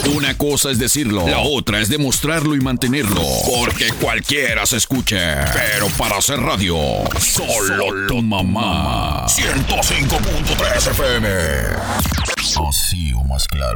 Una cosa es decirlo, la otra es demostrarlo y mantenerlo. Porque cualquiera se escucha. Pero para hacer radio, solo tu mamá. 105.3 FM. Así o más claro.